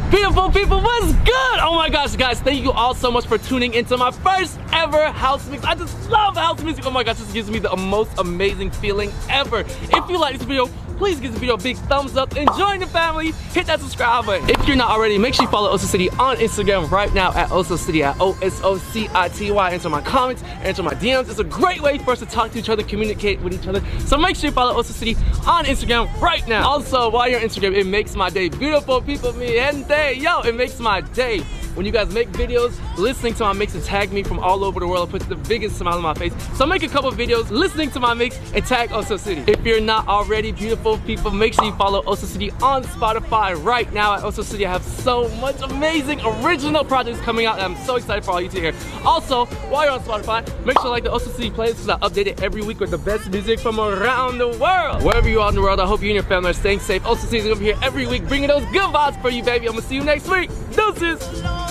Beautiful people, what's good? Oh my gosh, guys, thank you all so much for tuning into my first ever house mix. I just love house music. Oh my gosh, this gives me the most amazing feeling ever. If you like this video, please give this video a big thumbs up and join the family. Hit that subscribe button. If you're not already, make sure you follow Oso City on Instagram right now at Oso City at OSOCITY. Answer my comments, answer my DMs. It's a great way for us to talk to each other, communicate with each other. So make sure you follow Oso City on Instagram right now. Also, while you're on Instagram, it makes my day. Beautiful people, mi gente. Yo, it makes my day. When you guys make videos, listening to my mix and tag me from all over the world, it puts the biggest smile on my face. So make a couple videos listening to my mix and tag Oso City. If you're not already, beautiful people, make sure you follow Oso City on Spotify right now. At Oso City, I have so much amazing original projects coming out, and I'm so excited for all you to hear. Also, while you're on Spotify, make sure to like the Oso City playlist, because I update it every week with the best music from around the world. Wherever you are in the world, I hope you and your family are staying safe. Oso City is over here every week, bringing those good vibes for you, baby. I'm gonna see you next week. Deuces.